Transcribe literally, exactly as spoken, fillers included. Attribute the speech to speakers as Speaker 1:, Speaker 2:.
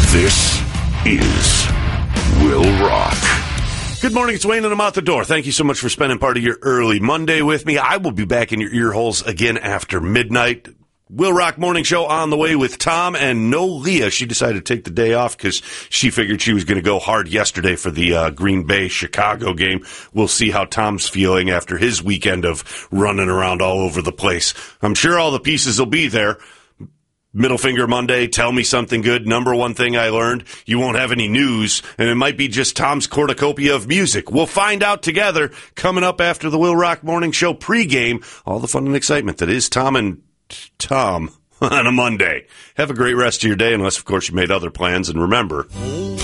Speaker 1: This is Will Rock.
Speaker 2: Good morning, it's Wayne and I'm out the door. Thank you so much for spending part of your early Monday with me. I will be back in your ear holes again after midnight. Will Rock Morning Show on the way with Tom and no Leah. She decided to take the day off because she figured she was going to go hard yesterday for the uh, Green Bay-Chicago game. We'll see how Tom's feeling after his weekend of running around all over the place. I'm sure all the pieces will be there. Middle Finger Monday, tell me something good. Number one thing I learned, you won't have any news, and it might be just Tom's cornucopia of music. We'll find out together coming up after the Will Rock Morning Show pregame. All the fun and excitement that is Tom and Tom on a Monday. Have a great rest of your day, unless, of course, you made other plans. And remember...